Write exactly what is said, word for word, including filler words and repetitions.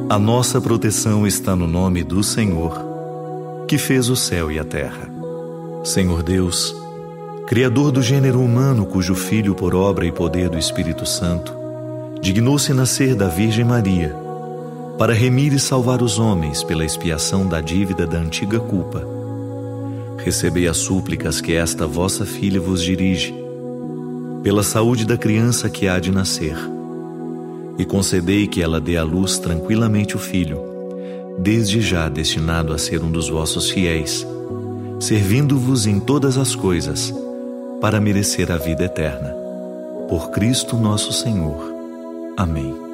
A nossa proteção está no nome do Senhor, que fez o céu e a terra. Senhor Deus, Criador do gênero humano, cujo Filho, por obra e poder do Espírito Santo, dignou-se nascer da Virgem Maria, para remir e salvar os homens pela expiação da dívida da antiga culpa. Recebei as súplicas que esta vossa filha vos dirige, pela saúde da criança que há de nascer, e concedei que ela dê à luz tranquilamente o filho, desde já destinado a ser um dos vossos fiéis, servindo-vos em todas as coisas, para merecer a vida eterna. Por Cristo nosso Senhor. Amém.